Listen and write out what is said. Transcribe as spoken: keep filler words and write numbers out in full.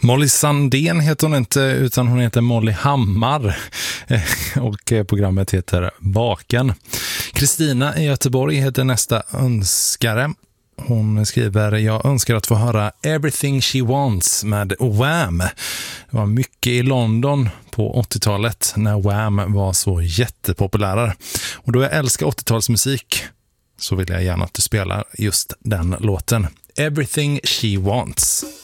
Molly Sandén heter hon inte, utan hon heter Molly Hammar och programmet heter Baken. Kristina i Göteborg heter nästa önskare. Hon skriver: jag önskar att få höra Everything She Wants med Wham. Det var mycket i London på åttiotalet när Wham var så jättepopulära. Och då jag älskar åttiotalsmusik så vill jag gärna att du spelar just den låten. Everything She Wants.